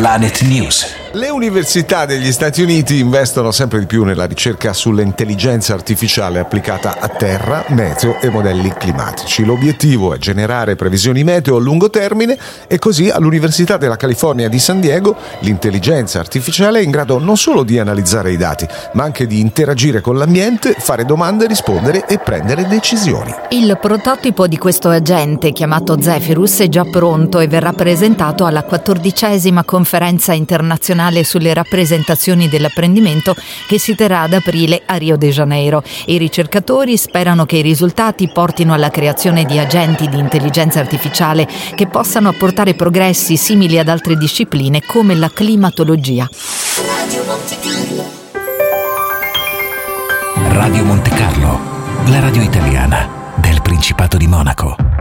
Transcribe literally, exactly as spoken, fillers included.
Planet News. Le università degli Stati Uniti investono sempre di più nella ricerca sull'intelligenza artificiale applicata a terra, meteo e modelli climatici. L'obiettivo è generare previsioni meteo a lungo termine e così all'Università della California di San Diego l'intelligenza artificiale è in grado non solo di analizzare i dati, ma anche di interagire con l'ambiente, fare domande, rispondere e prendere decisioni. Il prototipo di questo agente, chiamato Zephyrus, è già pronto e verrà presentato alla quattordicesima conferenza internazionale sulle rappresentazioni dell'apprendimento che si terrà ad aprile a Rio de Janeiro. I ricercatori sperano che i risultati portino alla creazione di agenti di intelligenza artificiale che possano apportare progressi simili ad altre discipline come la climatologia. Radio Monte Carlo, la radio italiana del Principato di Monaco.